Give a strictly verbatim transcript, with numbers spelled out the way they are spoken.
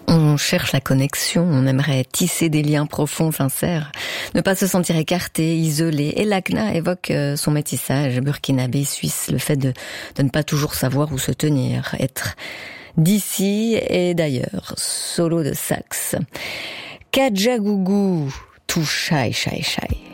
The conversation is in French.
On cherche la connexion, on aimerait tisser des liens profonds, sincères, ne pas se sentir écarté, isolé. Et l'A C N A évoque son métissage burkinabé, suisse, le fait de, de ne pas toujours savoir où se tenir, être d'ici et d'ailleurs. Solo de sax. Kajagougou, tout chai chai chai.